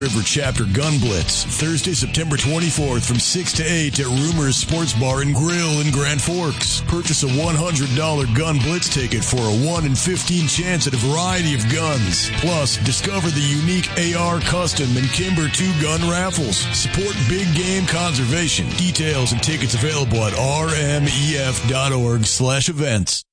River Chapter Gun Blitz, Thursday, September 24th from 6 to 8 at Rumors Sports Bar and Grill in Grand Forks. Purchase a $100 Gun Blitz ticket for a 1 in 15 chance at a variety of guns. Plus, discover the unique AR Custom and Kimber 2 gun raffles. Support big game conservation. Details and tickets available at rmef.org/events.